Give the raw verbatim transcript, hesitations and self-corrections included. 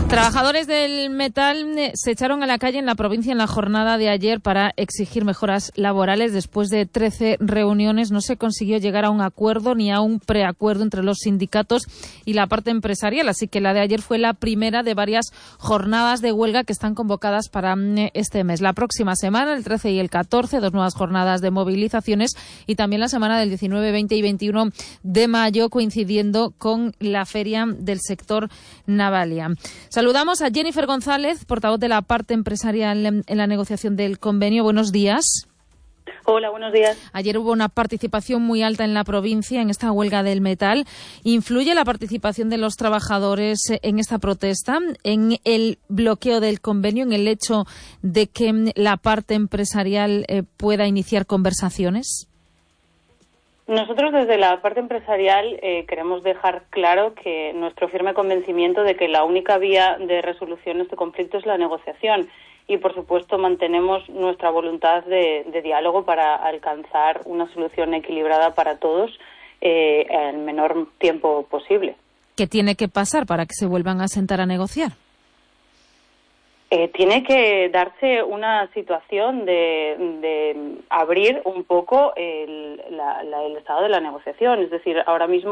Trabajadores del metal se echaron a la calle en la provincia en la jornada de ayer para exigir mejoras laborales. Después de trece reuniones no se consiguió llegar a un acuerdo ni a un preacuerdo entre los sindicatos y la parte empresarial. Así que la de ayer fue la primera de varias jornadas de huelga que están convocadas para este mes. La próxima semana, el trece y el catorce, dos nuevas jornadas de movilizaciones, y también la semana del diecinueve, veinte y veintiuno de mayo, coincidiendo con la feria del sector Navalia. Saludamos a Jennifer González, portavoz de la parte empresarial en, en la negociación del convenio. Buenos días. Hola, buenos días. Ayer hubo una participación muy alta en la provincia en esta huelga del metal. ¿Influye la participación de los trabajadores en esta protesta, en el bloqueo del convenio, en el hecho de que la parte empresarial eh, pueda iniciar conversaciones? Nosotros desde la parte empresarial eh, queremos dejar claro que nuestro firme convencimiento de que la única vía de resolución de este conflicto es la negociación y, por supuesto, mantenemos nuestra voluntad de, de diálogo para alcanzar una solución equilibrada para todos eh, en el menor tiempo posible. ¿Qué tiene que pasar para que se vuelvan a sentar a negociar? Eh, tiene que darse una situación de, de abrir un poco el, la, la, el estado de la negociación. Es decir, ahora mismo